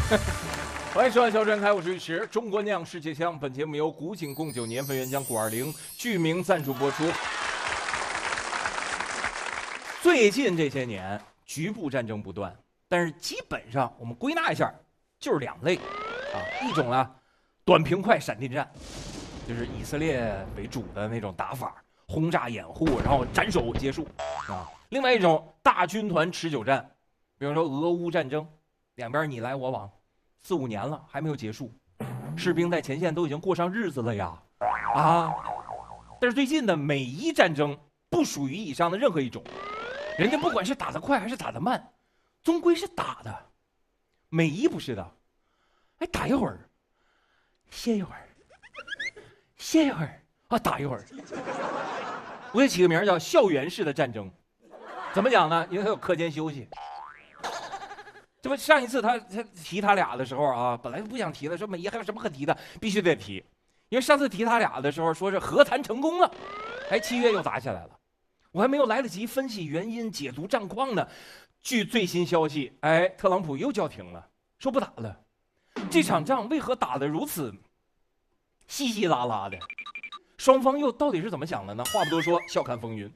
欢迎收看《小船开》，我是尉迟。中国酿世界香，本节目由古井贡酒年份原浆520剧名赞助播出。最近这些年，局部战争不断，但是基本上我们归纳一下，就是两类啊，一种呢，短平快闪电战，就是以色列为主的那种打法，轰炸掩护，然后斩首结束啊。另外一种大军团持久战，比如说俄乌战争，两边你来我往，4、5年了还没有结束，士兵在前线都已经过上日子了呀，啊！但是最近的美伊战争不属于以上的任何一种，人家不管是打得快还是打得慢，终归是打的。美伊不是的，哎，打一会儿，歇一会儿，歇一会儿啊，打一会儿。我给起个名叫校园式的战争，怎么讲呢？因为它有课间休息。这不上一次他提他俩的时候啊，本来不想提的，说美伊还有什么可提的，必须得提，因为上次提他俩的时候说是和谈成功了，哎，7月又打起来了，我还没有来得及分析原因、解读战况呢，据最新消息，哎，特朗普又叫停了，说不打了。这场仗为何打得如此稀稀拉拉的？双方又到底是怎么想的呢？话不多说，笑看风云。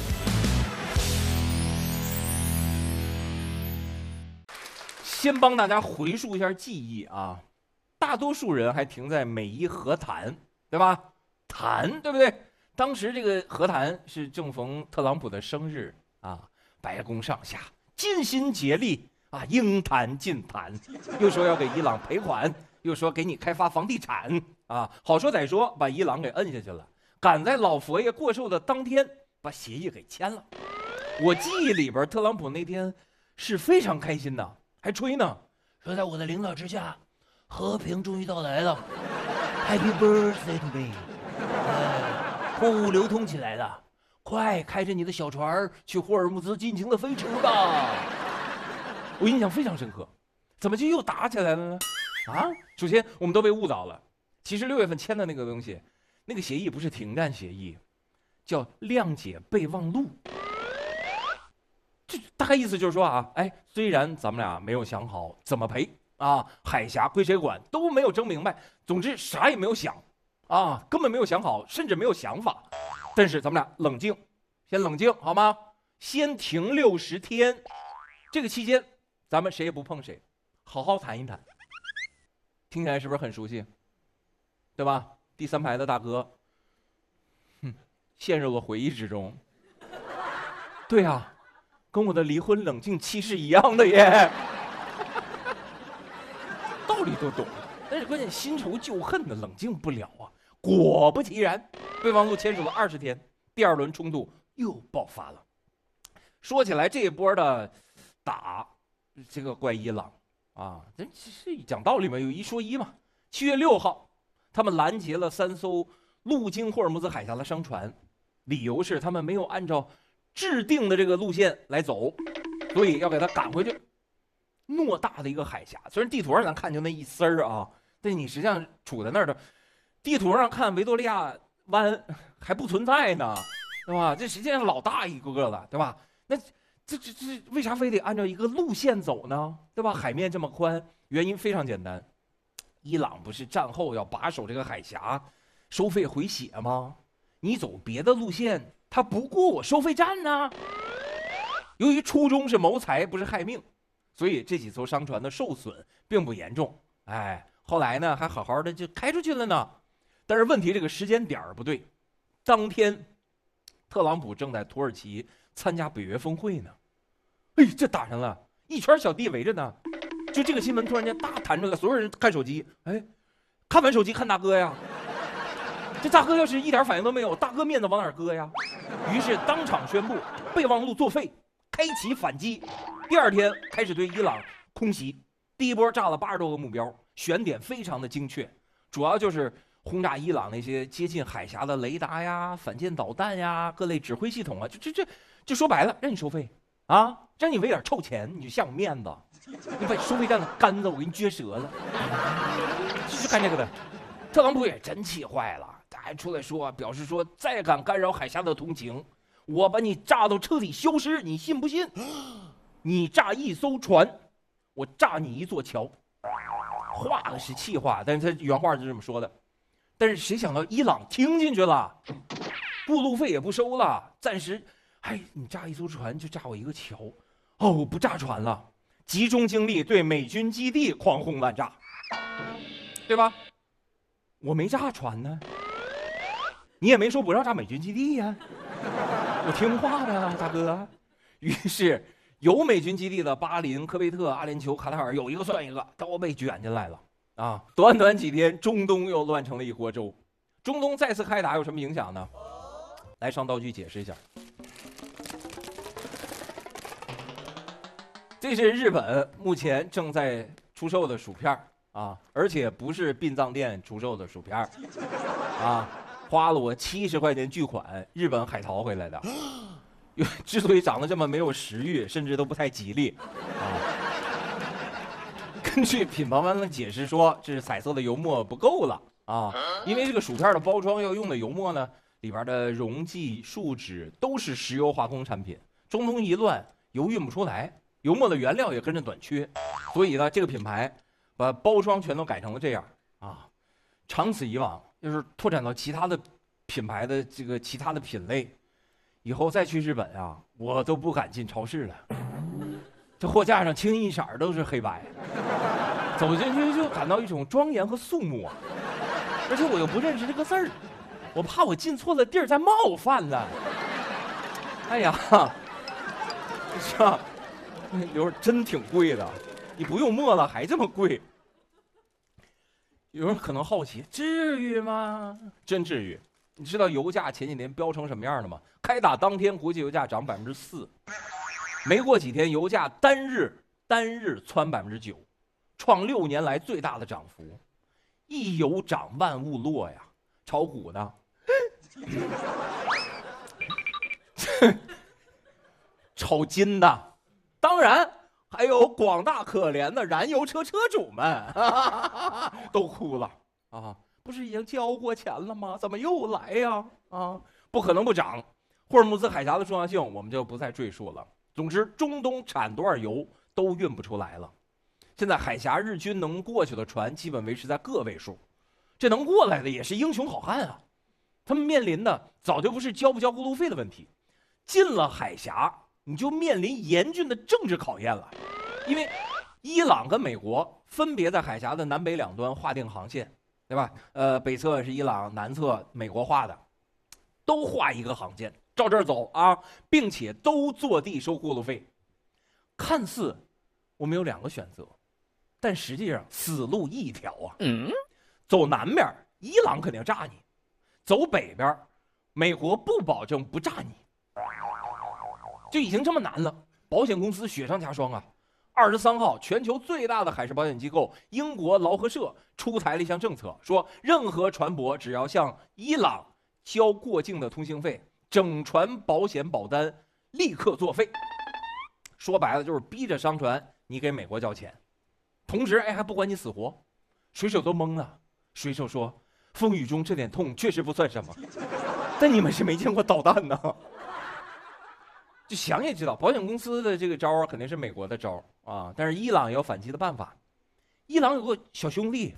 先帮大家回溯一下记忆啊，大多数人还停在美伊和谈，对吧？谈，对不对？当时这个和谈是正逢特朗普的生日啊，白宫上下尽心竭力啊，应谈尽谈，又说要给伊朗赔款，又说给你开发房地产啊，好说歹说，把伊朗给摁下去了，赶在老佛爷过寿的当天把协议给签了。我记忆里边，特朗普那天是非常开心的。还吹呢，说在我的领导之下，和平终于到来了 ，Happy birthday to me， 货物流通起来了，快开着你的小船去霍尔木兹尽情的飞驰吧！我印象非常深刻，怎么就又打起来了呢？啊，首先我们都被误导了，其实6月份签的那个东西，那个协议不是停战协议，叫谅解备忘录。这大概意思就是说啊，哎，虽然咱们俩没有想好怎么赔啊，海峡归谁管都没有争明白，总之啥也没有想啊，根本没有想好，甚至没有想法。但是咱们俩冷静，先冷静好吗？先停60天，这个期间咱们谁也不碰谁，好好谈一谈。听起来是不是很熟悉？对吧？第3排的大哥，陷入了回忆之中。对啊。跟我的离婚冷静期是一样的耶，道理都懂，但是关键新仇旧恨的冷静不了啊。果不其然，备忘录签署了20天，第2轮冲突又爆发了。说起来这一波的打，这个怪伊朗啊，这是讲道理嘛，有一说一嘛。7月6号，他们拦截了3艘路经霍尔木兹海峡的商船，理由是他们没有按照制定的这个路线来走，所以要给他赶回去。偌大的一个海峡，虽然地图上咱看就那一丝儿啊，但你实际上处在那儿的，地图上看维多利亚湾还不存在呢，对吧？这实际上老大一个了，对吧？那这为啥非得按照一个路线走呢？对吧？海面这么宽，原因非常简单，伊朗不是战后要把守这个海峡，收费回血吗？你走别的路线，他不过我收费站呢。由于初衷是谋财，不是害命，所以这几艘商船的受损并不严重。哎，后来呢还好好的就开出去了呢。但是问题这个时间点不对，当天特朗普正在土耳其参加北约峰会呢。哎，这打上了，一圈小弟围着呢。就这个新闻突然间大弹出来，所有人看手机，哎，看完手机看大哥呀。这大哥要是一点反应都没有，大哥面子往哪搁呀？于是当场宣布备忘录作废，开启反击。第2天开始对伊朗空袭，第一波炸了80多个目标，选点非常的精确，主要就是轰炸伊朗那些接近海峡的雷达呀、反舰导弹呀、各类指挥系统啊，就说白了，让你收费啊，让你为点臭钱，你就像面子，你把收费站的杆子我给你撅折了，就是干这个的。特朗普也真气坏了，他还出来说，表示说再敢干扰海峡的通行，我把你炸到彻底消失，你信不信？你炸一艘船，我炸你一座桥。 话是气话，但是他原话是这么说的。但是谁想到伊朗听进去了，过路费也不收了，暂时，你炸一艘船就炸我一个桥，哦，不炸船了，集中精力对美军基地狂轰滥炸，对吧？我没炸船呢，你也没说不让炸美军基地呀，我听话的，大哥。于是有美军基地的巴林、科威特、阿联酋、卡塔尔有一个算一个，都被卷进来了啊！短短几天，中东又乱成了一锅粥。中东再次开打有什么影响呢？来上道具解释一下。这是日本目前正在出售的薯片啊，而且不是殡葬店出售的薯片啊，花了我70块钱巨款，日本海淘回来的。之所以长得这么没有食欲，甚至都不太吉利啊。根据品牌方的解释说，这是彩色的油墨不够了啊，因为这个薯片的包装要用的油墨呢，里边的溶剂、树脂都是石油化工产品，中东一乱，油运不出来，油墨的原料也跟着短缺，所以呢，这个品牌把包装全都改成了这样啊。长此以往，就是拓展到其他的品牌的这个其他的品类。以后再去日本啊，我都不敢进超市了。这货架上清一色都是黑白，走进去就感到一种庄严和肃穆啊！而且我又不认识这个字儿，我怕我进错了地儿再冒犯了。哎呀，是吧？有点真挺贵的，你不用墨了还这么贵。有人可能好奇，至于吗？真至于。你知道油价前几年飙成什么样了吗？开打当天，国际油价涨4%，没过几天，油价单日蹿9%，创6年来最大的涨幅。一油涨万物落呀，炒股的，炒金的，当然还有广大可怜的燃油车车主们都哭了啊。不是已经交过钱了吗？怎么又来呀？啊，不可能不涨。霍尔木兹海峡的重要性我们就不再赘述了。总之，中东产多少油都运不出来了。现在海峡日均能过去的船基本维持在个位数，这能过来的也是英雄好汉啊。他们面临的早就不是交不交过路费的问题，进了海峡你就面临严峻的政治考验了，因为伊朗跟美国分别在海峡的南北两端划定航线。对吧？北侧是伊朗，南侧美国画的，都画一个航线，照这儿走啊，并且都坐地收过路费。看似我们有2个选择，但实际上死路一条啊。走南边，伊朗肯定炸你；走北边，美国不保证不炸你。就已经这么难了，保险公司雪上加霜啊。23号，全球最大的海事保险机构英国劳合社出台了一项政策，说任何船舶只要向伊朗交过境的通行费，整船保险保单立刻作废。说白了就是逼着商船你给美国交钱，同时还不管你死活。水手都懵了，水手说：“风雨中这点痛确实不算什么，但你们是没见过导弹呢。”就想也知道，保险公司的这个招肯定是美国的招啊，但是伊朗也有反击的办法。伊朗有个小兄弟，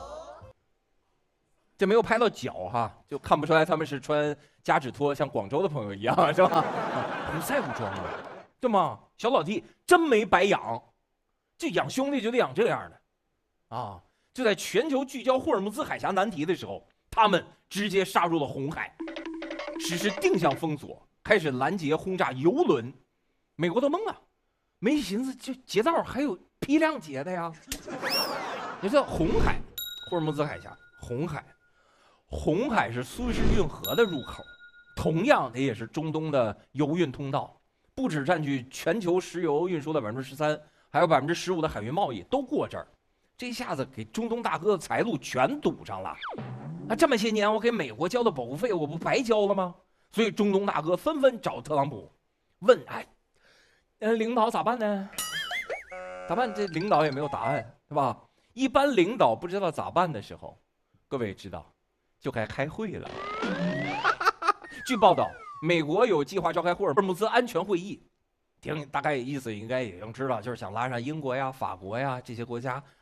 这没有拍到脚哈，就看不出来他们是穿夹趾拖，像广州的朋友一样，是吧？不在武装了，对吗？小老弟真没白养，这养兄弟就得养这样的啊！就在全球聚焦霍尔木兹海峡难题的时候，他们直接杀入了红海，实施定向封锁。开始拦截轰炸油轮，美国都懵了，没寻思这劫道还有批量劫的呀。你知道红海，霍尔木兹海峡，红海是苏伊士运河的入口，同样它也是中东的油运通道，不只占据全球石油运输的13%，还有15%的海运贸易都过这儿。这一下子给中东大哥的财路全堵上了。那这么些年我给美国交的保护费，我不白交了吗？所以中东大哥纷纷找特朗普，问：“领导咋办呢？咋办？”这领导也没有答案，是吧？一般领导不知道咋办的时候，各位知道，就该开会了。据报道，美国有计划召开霍尔木兹安全会议，听大概意思应该也能知道，就是想拉上英国呀、法国呀这些国家，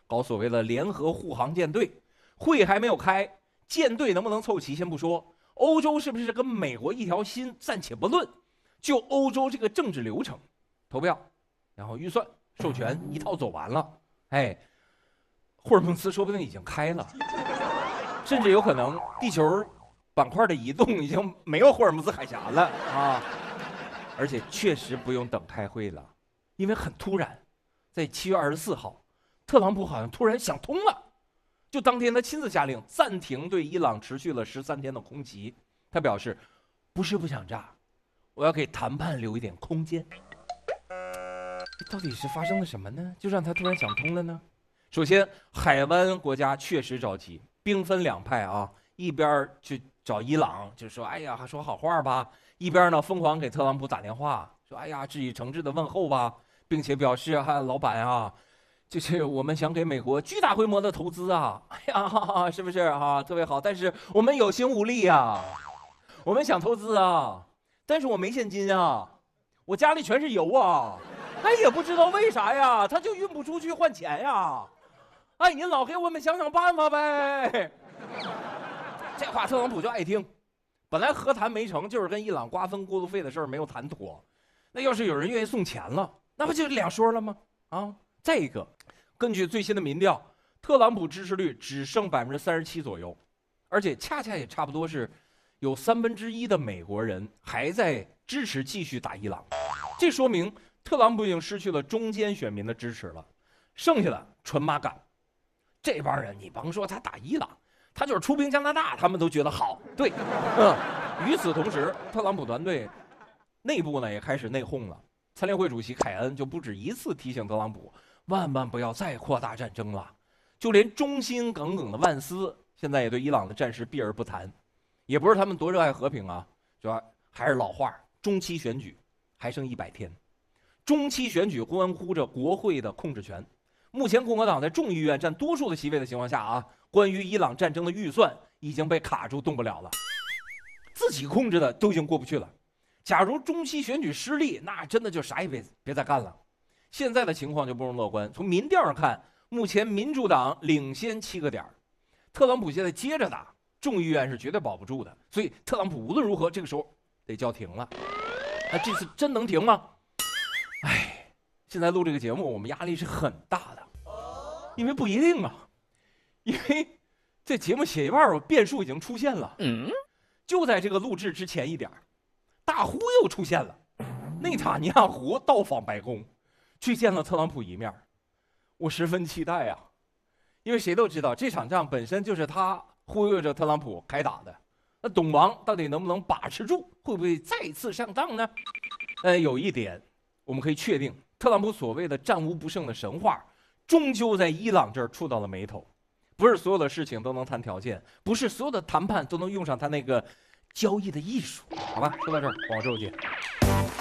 搞所谓的联合护航舰队。会还没有开，舰队能不能凑齐先不说，欧洲是不是跟美国一条心暂且不论，就欧洲这个政治流程，投票，然后预算、授权一套走完了，哎，霍尔木兹说不定已经开了，甚至有可能地球板块的移动已经没有霍尔木兹海峡了啊！而且确实不用等开会了，因为很突然，在7月24号，特朗普好像突然想通了。就当天他亲自下令暂停对伊朗持续了13天的空袭，他表示不是不想炸，我要给谈判留一点空间。到底是发生了什么呢？就让他突然想通了呢？首先，海湾国家确实着急，兵分两派啊，一边去找伊朗，就说哎呀，还说好话吧；一边呢疯狂给特朗普打电话，说哎呀，致以诚挚的问候吧，并且表示老板啊。就是我们想给美国巨大规模的投资啊，哎呀，是不是啊？特别好，但是我们有心无力啊，我们想投资啊，但是我没现金啊，我家里全是油啊，哎，也不知道为啥呀，他就运不出去换钱呀，哎，您老给我们想想办法呗。这话特朗普就爱听，本来和谈没成，就是跟伊朗瓜分过路费的事儿没有谈妥，那要是有人愿意送钱了，那不就两说了吗？啊。再一个，根据最新的民调，特朗普支持率只剩37%左右，而且恰恰也差不多是有1/3的美国人还在支持继续打伊朗，这说明特朗普已经失去了中间选民的支持了，剩下的纯妈干。这帮人你甭说他打伊朗，他就是出兵加拿大，他们都觉得好。对，与此同时，特朗普团队内部呢也开始内讧了。参联会主席凯恩就不止一次提醒特朗普，万万不要再扩大战争了。就连忠心耿耿的万斯，现在也对伊朗的战事避而不谈。也不是他们多热爱和平啊，主要还是老话，中期选举还剩100天，中期选举关乎着国会的控制权。目前共和党在众议院占多数的席位的情况下啊，关于伊朗战争的预算已经被卡住，动不了了，自己控制的都已经过不去了。假如中期选举失利，那真的就啥也别再干了。现在的情况就不容乐观。从民调上看，目前民主党领先7个点，特朗普现在接着打，众议院是绝对保不住的。所以特朗普无论如何这个时候得叫停了。那这次真能停吗？哎，现在录这个节目，我们压力是很大的，因为不一定啊。因为这节目写一半，变数已经出现了。就在这个录制之前一点。大呼又出现了，内塔尼亚胡到访白宫，去见了特朗普一面。我十分期待啊，因为谁都知道这场仗本身就是他忽悠着特朗普开打的。那董王到底能不能把持住，会不会再次上当呢？有一点我们可以确定，特朗普所谓的战无不胜的神话，终究在伊朗这儿触到了眉头。不是所有的事情都能谈条件，不是所有的谈判都能用上他那个交易的艺术。好吧，说到这儿，广州见。